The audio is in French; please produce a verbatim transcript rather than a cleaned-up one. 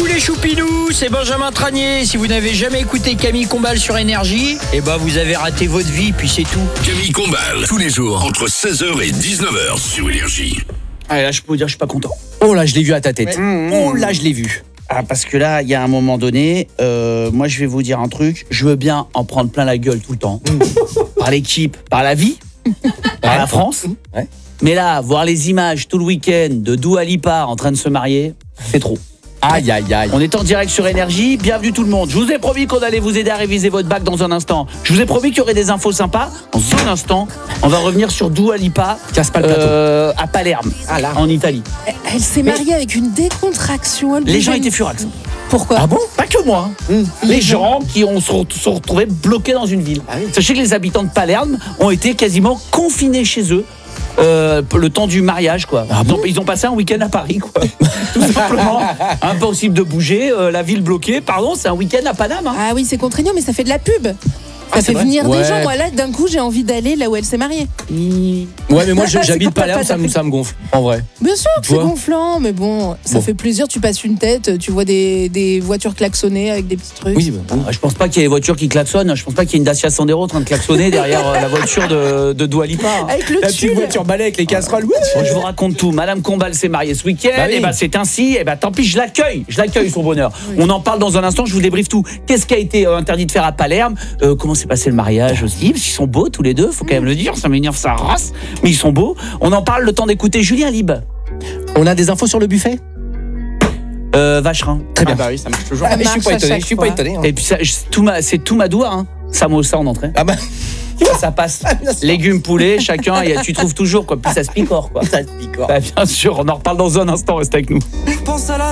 Coucou les choupinous, c'est Benjamin Tranier. Si vous n'avez jamais écouté Camille Combal sur Énergie, eh ben vous avez raté votre vie, puis c'est tout. Camille Combal, tous les jours, entre seize heures et dix-neuf heures sur Énergie. Allez, là, je peux vous dire, je suis pas content. Oh là, je l'ai vu à ta tête. Ouais. Oh là, je l'ai vu. Ah, parce que là, il y a un moment donné, euh, moi, je vais vous dire un truc. Je veux bien en prendre plein la gueule tout le temps. Par l'équipe, par la vie, par la France. Ouais. Mais là, voir les images tout le week-end de Dua Lipa en train de se marier, c'est trop. Aïe, aïe, aïe. On est en direct sur Énergie, bienvenue tout le monde. Je vous ai promis qu'on allait vous aider à réviser votre bac dans un instant. Je vous ai promis qu'il y aurait des infos sympas. Dans un instant, on va revenir sur Dua Lipa Casse pas le plateau. euh, à Palerme, Ah là. en Italie. Elle s'est mariée avec une décontraction. Elle Les gens bougeait- étaient furax. Pourquoi? Ah bon? Pas que moi. hein. Les gens qui ont, se re- sont retrouvés bloqués dans une ville. Ah oui. Sachez que les habitants de Palerme ont été quasiment confinés chez eux. Euh, le temps du mariage, quoi. Ah ils, ont, bon ils ont passé un week-end à Paris, quoi. Tout simplement. Impossible de bouger, euh, la ville bloquée. Pardon, c'est un week-end à Paname. Hein. Ah oui, c'est contraignant, mais ça fait de la pub. Ça Ah, c'est fait vrai. venir Ouais. des gens. Moi, là, d'un coup, j'ai envie d'aller là où elle s'est mariée. Ouais, mais moi, je- C'est j'habite pas- Palerme, pas- ça me, ça me gonfle, en vrai. Bien sûr que c'est Toi gonflant, mais bon, ça Bon. fait plaisir. Tu passes une tête, tu vois des, des voitures klaxonner avec des petits trucs. Oui, bah, Ah, Je pense pas qu'il y ait des voitures qui klaxonnent. Je pense pas qu'il y ait une Dacia Sandero en train de klaxonner derrière euh, la voiture de, de Dua Lipa. hein. Avec le la petite tulle. voiture balai avec les casseroles. Ouais. Bon, je vous raconte tout. Madame Combal s'est mariée ce week-end. Bah oui. Et ben c'est ainsi. Et ben tant pis, je l'accueille. Je l'accueille son bonheur. On en parle dans un instant. Je vous débriefe tout. Qu'est-ce qui a été euh, interdit de faire à Palerme euh, Comment s'est passé le mariage aussi Parce qu'ils sont beaux tous les deux. Faut quand même le dire. Ça m'énerve sa race, mais ils sont beaux. On en parle le temps d'écouter Julien Lib. On a des infos sur le buffet? Euh, Vacherin. Très bien. Ah bah oui, ça marche toujours. Ça Et je suis marche pas à étonné. chaque Je suis pas fois. étonné. hein. Et puis ça, je- tout ma- c'est tout Madoua. Hein. Samosa en entrée. Ah bah, Ça passe. bien sûr. Légumes, poulet, chacun. Et tu trouves toujours quoi. Puis ça se picore quoi. ça se picore. Bah, bien sûr. On en reparle dans un instant. Reste avec nous. Pense à la